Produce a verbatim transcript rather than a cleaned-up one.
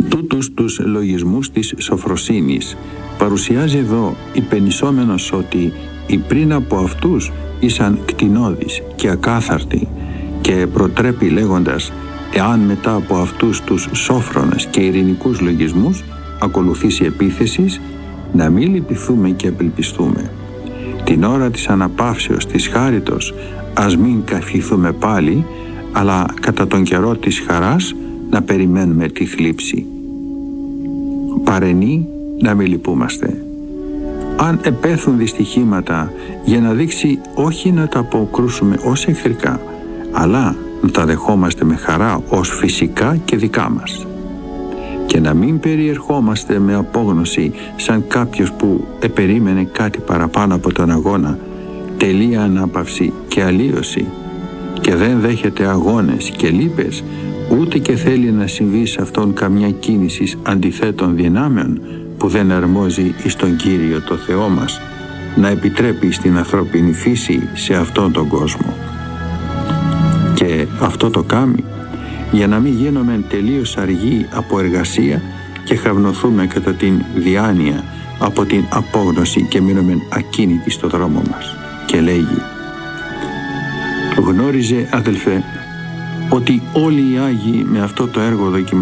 Τούτους τους λογισμούς της σοφροσύνης παρουσιάζει εδώ υπενισσόμενος ότι οι πριν από αυτούς ήσαν κτηνώδεις και ακάθαρτοι, και προτρέπει λέγοντας, εάν μετά από αυτούς τους σόφρονες και ειρηνικούς λογισμούς ακολουθήσει επίθεσης, να μην λυπηθούμε και απελπιστούμε. Την ώρα της αναπαύσεως της χάριτος ας μην καυχηθούμε πάλι, αλλά κατά τον καιρό της χαράς να περιμένουμε τη θλίψη. Παρενή να μην λυπούμαστε. Αν επέθουν δυστυχήματα, για να δείξει όχι να τα αποκρούσουμε ως εχθρικά, αλλά να τα δεχόμαστε με χαρά ως φυσικά και δικά μας. Και να μην περιερχόμαστε με απόγνωση σαν κάποιος που επερίμενε κάτι παραπάνω από τον αγώνα, τελεία ανάπαυση και αλλίωση, και δεν δέχεται αγώνες και λύπες, ούτε και θέλει να συμβεί σε αυτόν καμιά κίνηση αντιθέτων δυνάμεων που δεν αρμόζει εις τον Κύριο το Θεό μας να επιτρέπει στην ανθρώπινη φύση σε αυτόν τον κόσμο. Και αυτό το κάνει για να μην γίνουμε τελείως αργοί από εργασία και χαυνοθούμε κατά την διάνοια από την απόγνωση και μείνουμε ακίνητοι στο δρόμο μας. Και λέγει, γνώριζε, αδελφέ, ότι όλοι οι Άγιοι με αυτό το έργο δοκιμάζουν